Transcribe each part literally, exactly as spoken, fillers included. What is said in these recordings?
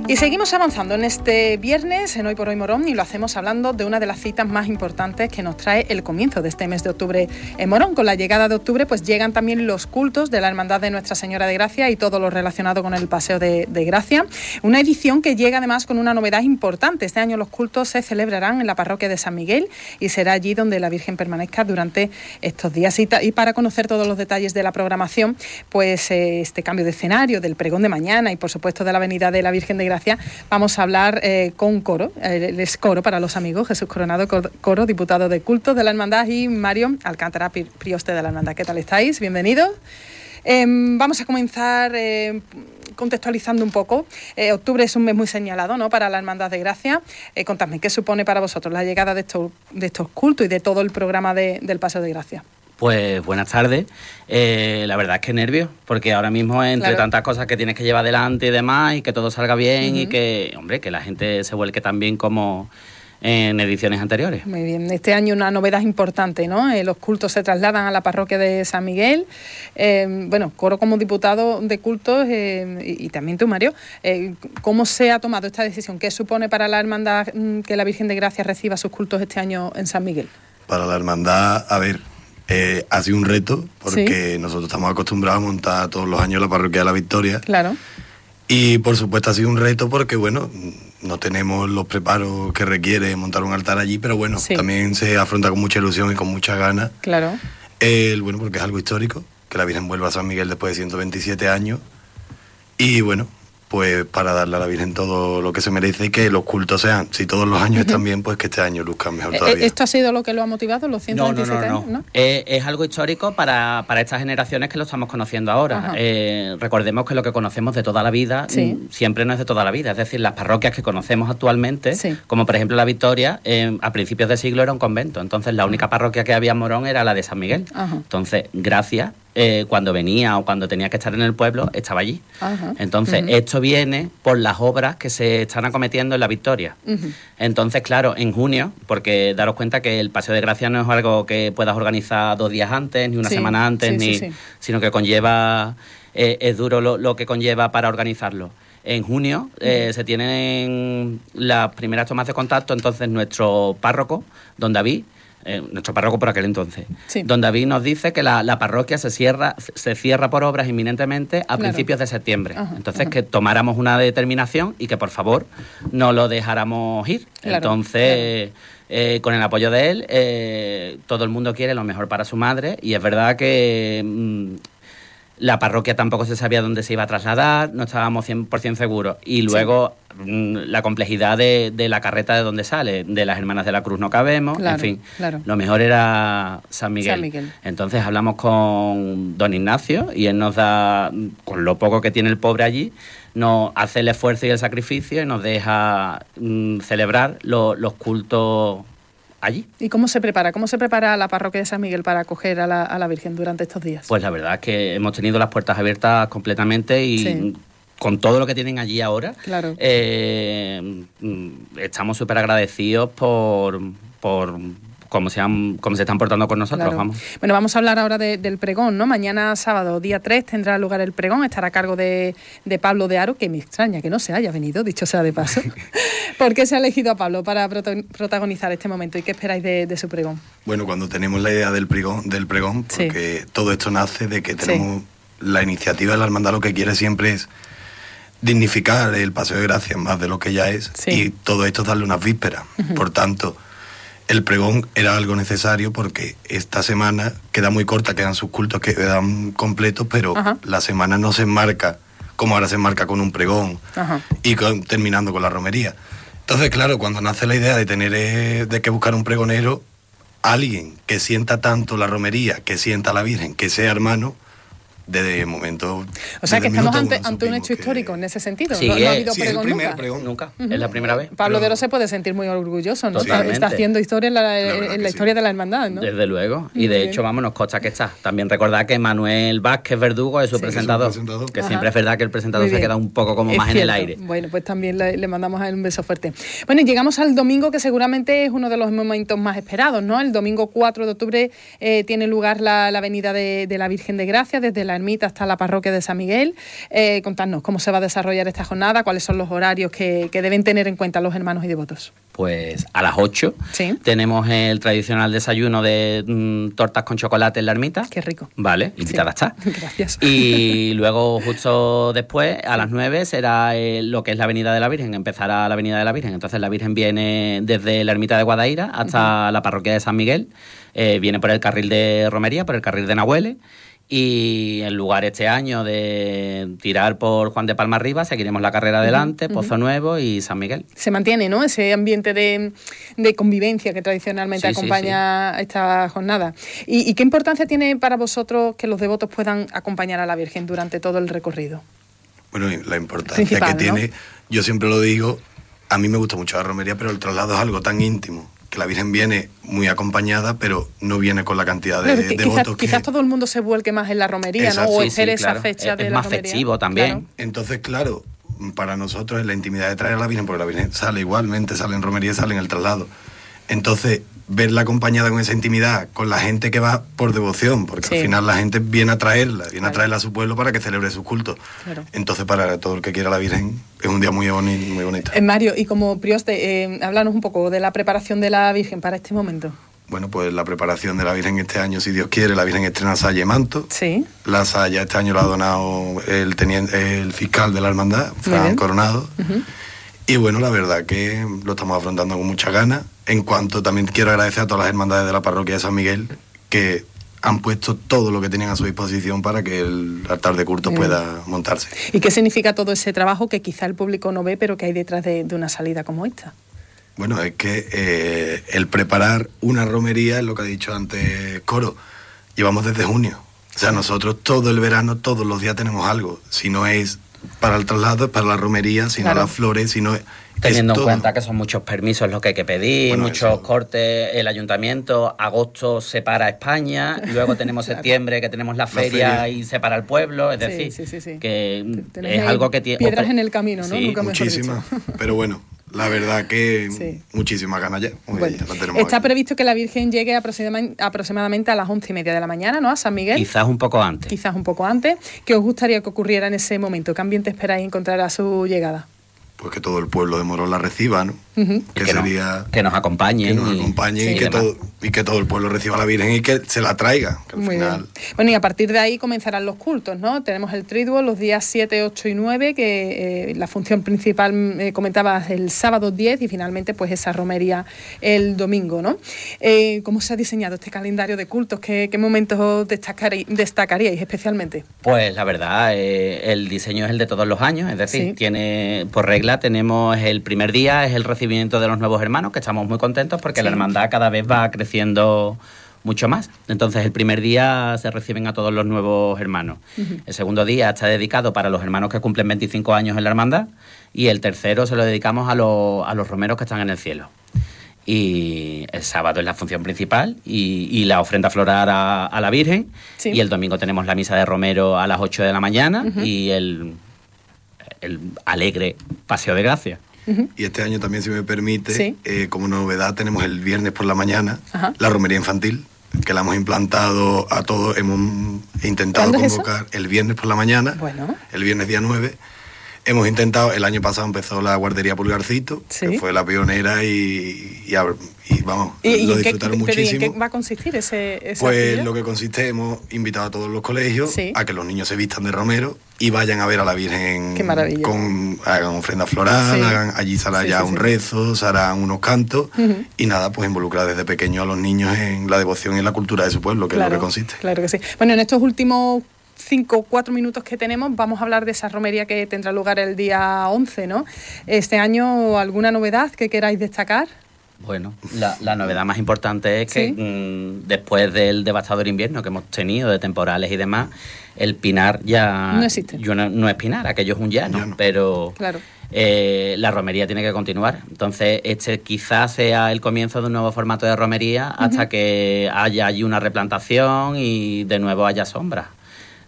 Y seguimos avanzando en este viernes, en Hoy por Hoy Morón, y lo hacemos hablando de una de las citas más importantes que nos trae el comienzo de este mes de octubre en Morón. Con la llegada de octubre, pues llegan también los cultos de la Hermandad de Nuestra Señora de Gracia y todo lo relacionado con el Paseo de, de Gracia. Una edición que llega además con una novedad importante. Este año los cultos se celebrarán en la parroquia de San Miguel y será allí donde la Virgen permanezca durante estos días. Y, ta- y para conocer todos los detalles de la programación, pues eh, este cambio de escenario, del pregón de mañana y por supuesto de la venida de la Virgen de Gracia, vamos a hablar eh, con Coro, el es Coro para los amigos, Jesús Coronado Coro, diputado de cultos de la Hermandad, y Mario Alcántara, prioste de la Hermandad. ¿Qué tal estáis? Bienvenidos. Eh, vamos a comenzar eh, contextualizando un poco. Eh, octubre es un mes muy señalado, ¿no?, para la Hermandad de Gracia. Eh, contadme, ¿qué supone para vosotros la llegada de estos, de estos cultos y de todo el programa de, del Paseo de Gracia? Pues buenas tardes. Eh, la verdad es que nervios, porque ahora mismo entre Claro. tantas cosas que tienes que llevar adelante y demás, y que todo salga bien, Uh-huh. y que, hombre, que la gente se vuelque tan bien como en ediciones anteriores. Muy bien. Este año una novedad importante, ¿no? Eh, los cultos se trasladan a la parroquia de San Miguel. Eh, bueno, Coro como diputado de cultos eh, y, y también tú, Mario, eh, ¿cómo se ha tomado esta decisión? ¿Qué supone para la hermandad mm, que la Virgen de Gracia reciba sus cultos este año en San Miguel? Para la hermandad, a ver, eh, ha sido un reto, porque sí. nosotros estamos acostumbrados a montar todos los años la parroquia de la Victoria. Claro. Y por supuesto ha sido un reto porque, bueno, no tenemos los preparos que requiere montar un altar allí, pero bueno, sí. también se afronta con mucha ilusión y con muchas ganas. Claro. El, bueno, porque es algo histórico, que la Virgen vuelva a San Miguel después de ciento veintisiete años. Y bueno, pues para darle a la Virgen todo lo que se merece y que los cultos sean, si todos los años uh-huh. están bien, pues que este año luzcan mejor todavía. ¿Esto ha sido lo que lo ha motivado, los ciento veintisiete no, no, no, años? ¿No? Eh, es algo histórico para, para estas generaciones que lo estamos conociendo ahora. Eh, recordemos que lo que conocemos de toda la vida sí. siempre no es de toda la vida. Es decir, las parroquias que conocemos actualmente, sí. como por ejemplo la Victoria, eh, a principios de siglo era un convento. Entonces la única parroquia que había en Morón era la de San Miguel. Uh-huh. Entonces, gracias. Eh, cuando venía o cuando tenía que estar en el pueblo, estaba allí. Uh-huh. Entonces, uh-huh. esto viene por las obras que se están acometiendo en la Victoria. Uh-huh. Entonces, claro, en junio, porque daros cuenta que el Paseo de Gracia no es algo que puedas organizar dos días antes, ni una sí, semana antes, sí, ni, sí, sí. sino que conlleva, eh, es duro lo, lo que conlleva para organizarlo. En junio uh-huh. eh, se tienen las primeras tomas de contacto, entonces nuestro párroco, don David, Eh, nuestro párroco por aquel entonces, sí. don David nos dice que la, la parroquia se cierra se cierra por obras inminentemente a claro. principios de septiembre. Ajá, entonces ajá. que tomáramos una determinación y que por favor no lo dejáramos ir. Claro, entonces claro. Eh, con el apoyo de él, eh, todo el mundo quiere lo mejor para su madre, y es verdad que mmm, la parroquia tampoco se sabía dónde se iba a trasladar, no estábamos cien por ciento seguros. Y luego sí. la complejidad de, de la carreta de dónde sale, de las Hermanas de la Cruz no cabemos, claro, en fin. Claro. Lo mejor era San Miguel. San Miguel. Entonces hablamos con don Ignacio y él nos da, con lo poco que tiene el pobre allí, nos hace el esfuerzo y el sacrificio y nos deja mm, celebrar lo, los cultos allí. ¿Y cómo se prepara? ¿Cómo se prepara la parroquia de San Miguel para acoger a la, a la Virgen durante estos días? Pues la verdad es que hemos tenido las puertas abiertas completamente y sí. con todo lo que tienen allí ahora, claro. eh, estamos súper agradecidos por... por Cómo se, han, cómo se están portando con nosotros, claro. vamos. Bueno, vamos a hablar ahora de, del pregón, ¿no? Mañana sábado, día tres, tendrá lugar el pregón, estará a cargo de, de Pablo de Haro, que me extraña que no se haya venido, dicho sea de paso. ¿Por qué se ha elegido a Pablo para protagonizar este momento y qué esperáis de, de su pregón? Bueno, cuando tenemos la idea del pregón, del pregón porque sí. todo esto nace de que tenemos sí. la iniciativa de la hermandad, lo que quiere siempre es dignificar el Paseo de Gracia más de lo que ya es, sí. y todo esto darle unas vísperas. Uh-huh. Por tanto, el pregón era algo necesario porque esta semana queda muy corta, quedan sus cultos que quedan completos, pero Ajá. la semana no se enmarca como ahora se enmarca con un pregón Ajá. y con, terminando con la romería. Entonces, claro, cuando nace la idea de tener eh, de que buscar un pregonero, alguien que sienta tanto la romería, que sienta a la Virgen, que sea hermano, desde el momento... O sea, que estamos ante, ante un hecho que... histórico en ese sentido. Sí, no, no ha habido sí, pregón el primer nunca. Pregón. Nunca. Uh-huh. Es la primera vez. Pablo Pero... de Haro se puede sentir muy orgulloso, ¿no? Totalmente. Está haciendo historia en la, la, en la historia sí. de la hermandad, ¿no? Desde luego. Y de hecho, vamos, nos consta que está. También recordad que Manuel Vázquez Verdugo es su sí, presentador. Es presentador. Que Ajá. siempre es verdad que el presentador se queda un poco como es más cierto. En el aire. Bueno, pues también le, le mandamos a él un beso fuerte. Bueno, y llegamos al domingo, que seguramente es uno de los momentos más esperados, ¿no? El domingo cuatro de octubre eh, tiene lugar la, la venida de, de la Virgen de Gracia desde la ermita hasta la parroquia de San Miguel. Eh, contadnos cómo se va a desarrollar esta jornada, cuáles son los horarios que, que deben tener en cuenta los hermanos y devotos. Pues a las ocho ¿sí? tenemos el tradicional desayuno de mmm, tortas con chocolate en la ermita. Qué rico. Vale, invitada sí. está. Gracias. Y luego justo después, a las nueve, será eh, lo que es la Avenida de la Virgen, empezará la Avenida de la Virgen. Entonces la Virgen viene desde la ermita de Guadaira hasta uh-huh. la parroquia de San Miguel, eh, viene por el carril de romería, por el carril de Nahuele. Y en lugar este año de tirar por Juan de Palma arriba, seguiremos la carrera adelante, uh-huh. Pozo Nuevo y San Miguel. Se mantiene, ¿no?, ese ambiente de, de convivencia que tradicionalmente sí, acompaña sí, sí. esta jornada. ¿Y, ¿Y qué importancia tiene para vosotros que los devotos puedan acompañar a la Virgen durante todo el recorrido? Bueno, la importancia Principal, que tiene, ¿no? Yo siempre lo digo, a mí me gusta mucho la romería, pero el traslado es algo tan íntimo, que la Virgen viene muy acompañada, pero no viene con la cantidad de, claro, de quizás, votos que... Quizás todo el mundo se vuelque más en la romería, Exacto. ¿no? O sí, espere sí, claro. esa fecha es, de es la más romería. Festivo también. Claro. Entonces, claro, para nosotros es la intimidad de traer a la Virgen, porque la Virgen sale igualmente, sale en romería y sale en el traslado. Entonces, verla acompañada con esa intimidad, con la gente que va por devoción, porque sí. al final la gente viene a traerla, viene claro. a traerla a su pueblo para que celebre sus cultos. Claro. Entonces, para todo el que quiera la Virgen, es un día muy bonito. Muy bonito. Eh, Mario, y como prioste, eh, háblanos un poco de la preparación de la Virgen para este momento. Bueno, pues la preparación de la Virgen este año, si Dios quiere, la Virgen estrena saya y manto. Sí. La saya este año la ha donado el teniente, el fiscal de la hermandad, Fran Coronado. Uh-huh. Y bueno, la verdad que lo estamos afrontando con muchas ganas. En cuanto también quiero agradecer a todas las hermandades de la parroquia de San Miguel que han puesto todo lo que tenían a su disposición para que el altar de culto Bien. pueda montarse. ¿Y qué significa todo ese trabajo que quizá el público no ve, pero que hay detrás de, de una salida como esta? Bueno, es que eh, el preparar una romería, es lo que ha dicho antes Coro, llevamos desde junio. O sea, nosotros todo el verano, todos los días tenemos algo. Si no es para el traslado, es para la romería, si claro. no las flores, si no es... Teniendo es en cuenta que son muchos permisos los que hay que pedir, bueno, muchos eso. cortes, el ayuntamiento, agosto separa España, luego tenemos claro. septiembre que tenemos la feria, la feria y separa el pueblo, es decir, sí, sí, sí, sí. que Tenés es algo que tiene... Piedras en el camino, ¿no? Sí, muchísimas, pero bueno... La verdad que sí. muchísimas ganas ya. Bueno, ya está aquí. previsto que la Virgen llegue aproximadamente a las once y media de la mañana, ¿no? A San Miguel. Quizás un poco antes. Quizás un poco antes. ¿Qué os gustaría que ocurriera en ese momento? ¿Qué ambiente esperáis encontrar a su llegada? Pues que todo el pueblo de Morón la reciba, ¿no? Uh-huh. Que, que, sería... nos, que nos acompañen. Que nos acompañen y, sí, y, que todo, y que todo el pueblo reciba a la Virgen y que se la traiga. Que al Muy final... bien. Bueno, y a partir de ahí comenzarán los cultos, ¿no? Tenemos el triduo los días siete, ocho y nueve, que eh, la función principal, eh, comentabas, el sábado diez y finalmente pues esa romería el domingo, ¿no? Eh, ¿Cómo se ha diseñado este calendario de cultos? ¿Qué, qué momentos destacaríais, destacaríais especialmente? Pues la verdad, eh, el diseño es el de todos los años, es decir, sí. tiene por regla tenemos el primer día, es el recibimiento de los nuevos hermanos, que estamos muy contentos porque sí. la hermandad cada vez va creciendo mucho más. Entonces el primer día se reciben a todos los nuevos hermanos. Uh-huh. El segundo día está dedicado para los hermanos que cumplen veinticinco años en la hermandad y el tercero se lo dedicamos a, los, a los romeros que están en el cielo. Y el sábado es la función principal y, y la ofrenda floral a, a la Virgen sí. y el domingo tenemos la misa de romero a las ocho de la mañana uh-huh. y el, el alegre paseo de gracia. Uh-huh. Y este año también, si me permite, sí. eh, como novedad tenemos el viernes por la mañana uh-huh. la romería infantil, que la hemos implantado a todos, hemos intentado convocar es el viernes por la mañana, bueno. el viernes día nueve. Hemos intentado, el año pasado empezó la guardería Pulgarcito, ¿sí? que fue la pionera y, y, y vamos, ¿Y, lo y disfrutaron qué, muchísimo. ¿Y en qué va a consistir ese esa Pues actividad? Lo que consiste, hemos invitado a todos los colegios ¿sí? a que los niños se vistan de romero y vayan a ver a la Virgen. Qué maravilla. Con, hagan ofrenda floral, sí. hagan, allí se hará sí, ya sí, un sí. rezo, se harán unos cantos uh-huh. y nada, pues involucrar desde pequeño a los niños en la devoción y en la cultura de su pueblo, que claro, es lo que consiste. Claro que sí. Bueno, en estos últimos cinco, cuatro minutos que tenemos, vamos a hablar de esa romería que tendrá lugar el día once, ¿no? Este año, ¿alguna novedad que queráis destacar? Bueno, la, la novedad más importante es que ¿sí? mmm, después del devastador invierno que hemos tenido, de temporales y demás, el pinar ya... No existe. Yo no, no es pinar, aquello es un llano, llano. pero... Claro. Eh, la romería tiene que continuar. Entonces, este quizás sea el comienzo de un nuevo formato de romería hasta uh-huh. que haya allí una replantación y de nuevo haya sombra.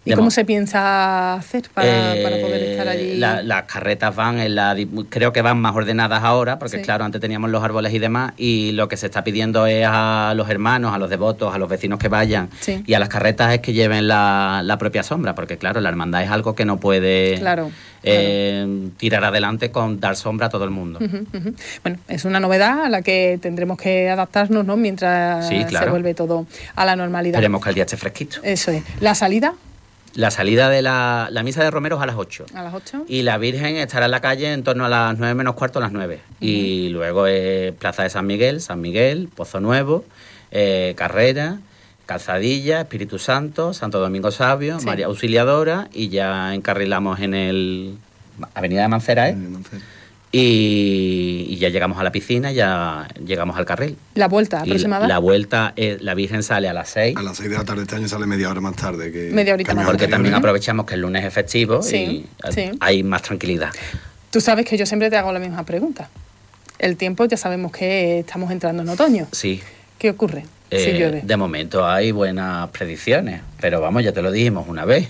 ¿Y cómo se piensa hacer para, eh, para poder estar allí? La, las carretas van, en la, creo que van más ordenadas ahora, porque sí. claro, antes teníamos los árboles y demás, y lo que se está pidiendo es a los hermanos, a los devotos, a los vecinos que vayan, sí. y a las carretas es que lleven la, la propia sombra, porque claro, la hermandad es algo que no puede claro, eh, claro. tirar adelante con dar sombra a todo el mundo. Uh-huh, uh-huh. Bueno, es una novedad a la que tendremos que adaptarnos, ¿no?, mientras sí, claro. se vuelve todo a la normalidad. Esperemos que el día esté fresquito. Eso es. ¿La salida? La salida de la, la misa de Romeros a las ocho. ¿A las ocho? Y la Virgen estará en la calle en torno a las nueve menos cuarto, a las nueve. Uh-huh. Y luego eh, Plaza de San Miguel, San Miguel, Pozo Nuevo, eh, Carrera, Calzadilla, Espíritu Santo, Santo Domingo Sabio, sí. María Auxiliadora, y ya encarrilamos en el Avenida de Mancera, ¿eh? Mancera. Y, y ya llegamos a la piscina, ya llegamos al carril. ¿La vuelta aproximada? La, la vuelta, eh, la Virgen sale a las seis. A las seis de la tarde este año sale media hora más tarde. Que media horita más tarde. Porque también aprovechamos que el lunes es festivo sí, y sí. hay más tranquilidad. Tú sabes que yo siempre te hago la misma pregunta. El tiempo, ya sabemos que estamos entrando en otoño. Sí. ¿Qué ocurre eh, si llueve? De momento hay buenas predicciones, pero vamos, ya te lo dijimos una vez.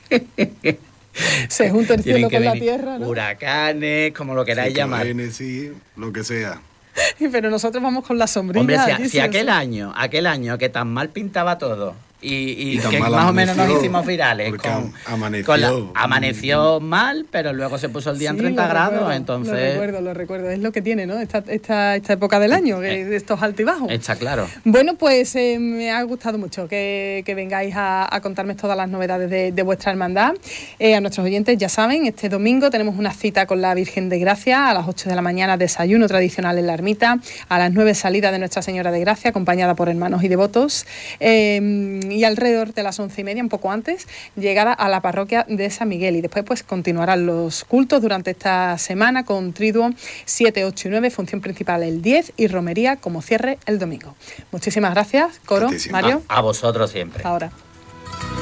Se junta el cielo con la tierra, ¿no? Huracanes, como lo queráis llamar. Sí, lo que sea. Pero nosotros vamos con la sombrilla. Hombre, si, allí, si sí, aquel sí. año, aquel año que tan mal pintaba todo y, y, y que más amaneció, o menos nos hicimos virales. Con, amaneció. Con la, amaneció mal, pero luego se puso el día sí, en treinta grados, recuerdo, entonces... Lo recuerdo, lo recuerdo. Es lo que tiene, ¿no? Esta, esta, esta época del año, que, de estos altibajos. Está claro. Bueno, pues eh, me ha gustado mucho que, que vengáis a, a contarme todas las novedades de, de vuestra hermandad. Eh, a nuestros oyentes, ya saben, este domingo tenemos una cita con la Virgen de Gracia, a las ocho de la mañana desayuno tradicional en la ermita, a las nueve salida de Nuestra Señora de Gracia, acompañada por hermanos y devotos, eh, y alrededor de las once y media, un poco antes, llegada a la parroquia de San Miguel, y después pues continuarán los cultos durante esta semana con triduo siete, ocho y nueve, función principal el diez y romería como cierre el domingo. Muchísimas gracias, coro, Mario. A, a vosotros siempre. Hasta ahora.